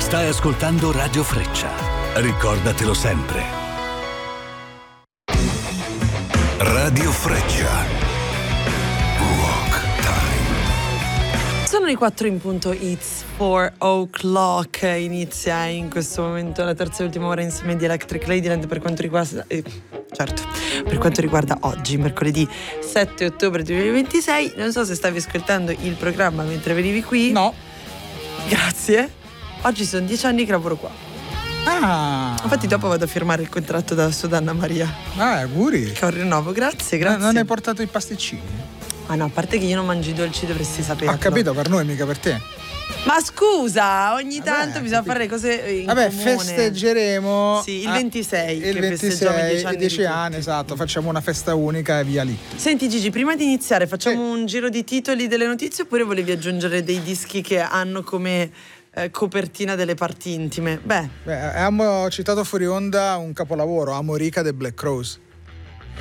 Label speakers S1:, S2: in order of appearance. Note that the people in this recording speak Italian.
S1: Stai ascoltando Radio Freccia. Ricordatelo sempre. Radio Freccia. Rock Time.
S2: Sono le 4 in punto, it's 4 o'clock. Inizia in questo momento la terza e ultima ora insieme di Electric Ladyland per quanto riguarda per quanto riguarda oggi, mercoledì 7 ottobre 2026. Non so se stavi ascoltando il programma mentre venivi qui.
S3: No.
S2: Grazie. Oggi sono 10 anni che lavoro qua. Infatti dopo vado a firmare il contratto da Anna Maria.
S3: Auguri.
S2: Che ho rinnovo, grazie.
S3: Non hai portato i pasticcini?
S2: Ah no, a parte che io non mangio i dolci, dovresti saperlo.
S3: Ho capito, per noi, mica per te.
S2: Ma scusa, ogni tanto bisogna fare le cose in comune.
S3: Festeggeremo.
S2: Sì, il 26.
S3: Il 26, 10 anni, esatto. Facciamo una festa unica e via lì.
S2: Senti Gigi, prima di iniziare facciamo un giro di titoli delle notizie, oppure volevi aggiungere dei dischi che hanno come copertina delle parti intime?
S3: Beh, abbiamo citato fuori onda un capolavoro, Amorica dei Black Crowes.